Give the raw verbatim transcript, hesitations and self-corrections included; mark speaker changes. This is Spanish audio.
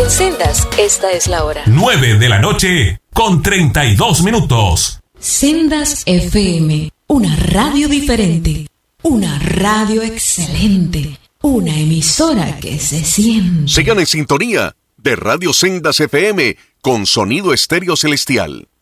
Speaker 1: En Sendas, esta es la hora.
Speaker 2: nueve de la noche con treinta y dos minutos.
Speaker 3: Sendas F M, una radio diferente, una radio excelente, una emisora que se siente.
Speaker 4: Sigan en sintonía de Radio Sendas F M con sonido estéreo celestial.